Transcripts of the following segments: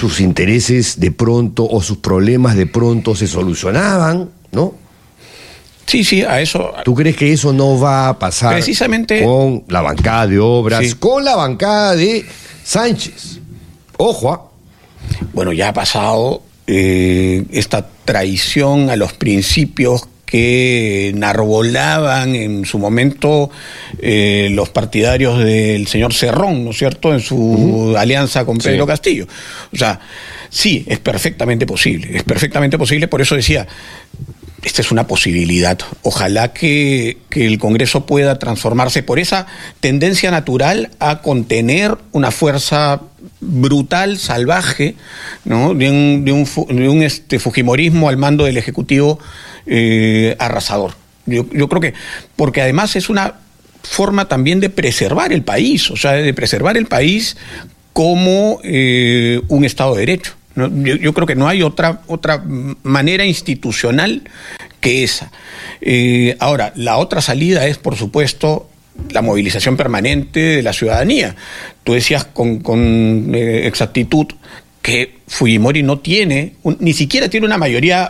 sus intereses de pronto o sus problemas de pronto se solucionaban, ¿no? Sí, a eso... ¿Tú crees que eso no va a pasar precisamente con la bancada de Obras, sí, con la bancada de Sánchez? Ojo, Bueno, ya ha pasado esta traición a los principios que enarbolaban en su momento los partidarios del señor Cerrón, ¿no es cierto?, en su alianza con Pedro Castillo. O sea, sí, es perfectamente posible, por eso decía, esta es una posibilidad. Ojalá que el Congreso pueda transformarse por esa tendencia natural a contener una fuerza brutal, salvaje, ¿no?, de un fujimorismo al mando del Ejecutivo arrasador. Yo creo que, porque además es una forma también de preservar el país, o sea, de preservar el país como un Estado de Derecho. ¿No? Yo creo que no hay otra manera institucional que esa. Ahora, la otra salida es, por supuesto, la movilización permanente de la ciudadanía. Tú decías con exactitud que Fujimori no tiene, ni siquiera tiene una mayoría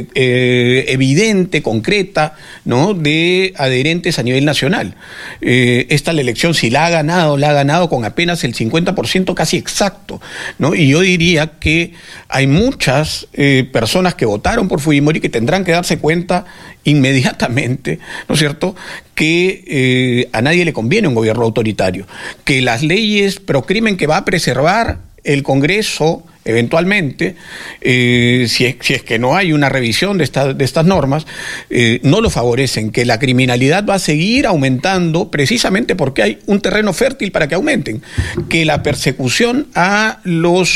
evidente, concreta, ¿no?, de adherentes a nivel nacional. La elección, si la ha ganado con apenas el 50% casi exacto, ¿no? Y yo diría que hay muchas personas que votaron por Fujimori que tendrán que darse cuenta inmediatamente, ¿no es cierto?, que a nadie le conviene un gobierno autoritario, que las leyes pro crimen que va a preservar el Congreso eventualmente, si es que no hay una revisión de estas normas, no lo favorecen, que la criminalidad va a seguir aumentando precisamente porque hay un terreno fértil para que aumenten, que la persecución a los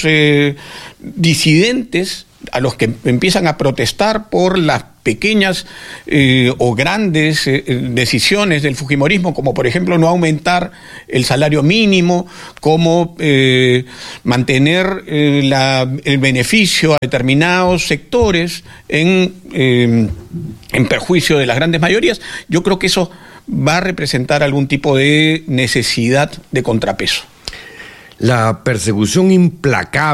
disidentes, a los que empiezan a protestar por las pequeñas o grandes decisiones del fujimorismo, como por ejemplo no aumentar el salario mínimo, como mantener el beneficio a determinados sectores en perjuicio de las grandes mayorías. Yo creo que eso va a representar algún tipo de necesidad de contrapeso. La persecución implacable